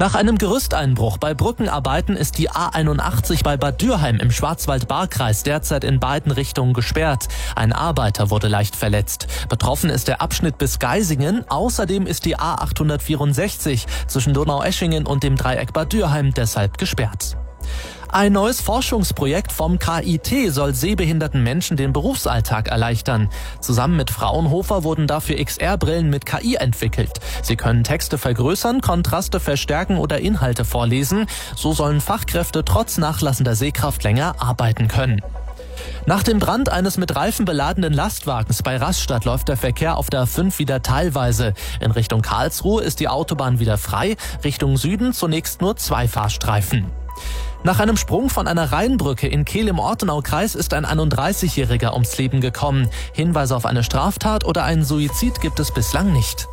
Nach einem Gerüsteinbruch bei Brückenarbeiten ist die A81 bei Bad Dürheim im Schwarzwald-Baar-Kreis derzeit in beiden Richtungen gesperrt. Ein Arbeiter wurde leicht verletzt. Betroffen ist der Abschnitt bis Geisingen. Außerdem ist die A864 zwischen Donaueschingen und dem Dreieck Bad Dürheim deshalb gesperrt. Ein neues Forschungsprojekt vom KIT soll sehbehinderten Menschen den Berufsalltag erleichtern. Zusammen mit Fraunhofer wurden dafür XR-Brillen mit KI entwickelt. Sie können Texte vergrößern, Kontraste verstärken oder Inhalte vorlesen. So sollen Fachkräfte trotz nachlassender Sehkraft länger arbeiten können. Nach dem Brand eines mit Reifen beladenen Lastwagens bei Rastatt läuft der Verkehr auf der A5 wieder teilweise. In Richtung Karlsruhe ist die Autobahn wieder frei, Richtung Süden zunächst nur 2 Fahrstreifen. Nach einem Sprung von einer Rheinbrücke in Kehl im Ortenaukreis ist ein 31-Jähriger ums Leben gekommen. Hinweise auf eine Straftat oder einen Suizid gibt es bislang nicht.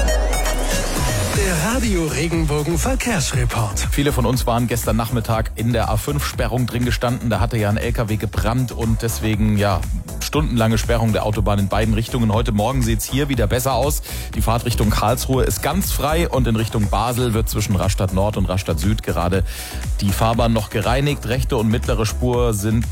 Der Radio Regenbogen Verkehrsreport. Viele von uns waren gestern Nachmittag in der A5-Sperrung drin gestanden. Da hatte ja ein LKW gebrannt und deswegen stundenlange Sperrung der Autobahn in beiden Richtungen. Heute Morgen sieht es hier wieder besser aus. Die Fahrt Richtung Karlsruhe ist ganz frei und in Richtung Basel wird zwischen Rastatt Nord und Rastatt Süd gerade die Fahrbahn noch gereinigt. Rechte und mittlere Spur sind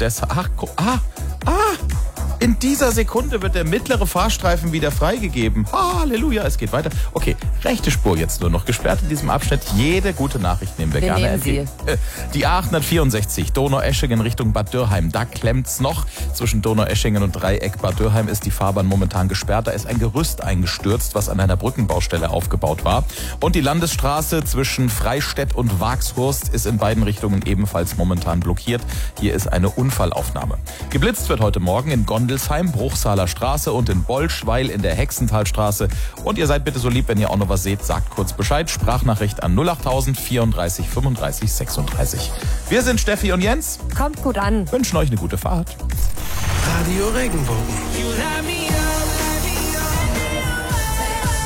in dieser Sekunde wird der mittlere Fahrstreifen wieder freigegeben. Halleluja, es geht weiter. Okay, rechte Spur jetzt nur noch gesperrt in diesem Abschnitt. Jede gute Nachricht nehmen wir gerne entgegen. Die A864 Donaueschingen Richtung Bad Dürheim. Da klemmt's noch. Zwischen Donaueschingen und Dreieck Bad Dürheim ist die Fahrbahn momentan gesperrt. Da ist ein Gerüst eingestürzt, was an einer Brückenbaustelle aufgebaut war. Und die Landesstraße zwischen Freistädt und Wagshurst ist in beiden Richtungen ebenfalls momentan blockiert. Hier ist eine Unfallaufnahme. Geblitzt wird heute Morgen in Gondelsheim, Bruchsaler Straße und in Bolschweil in der Hexenthalstraße. Und ihr seid bitte so lieb, wenn ihr auch noch was seht, sagt kurz Bescheid. Sprachnachricht an 08000 34 35 36. Wir sind Steffi und Jens. Kommt gut an. Wünschen euch eine gute Fahrt. Radio Regenbogen.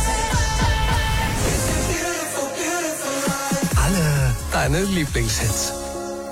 Alle deine Lieblingshits.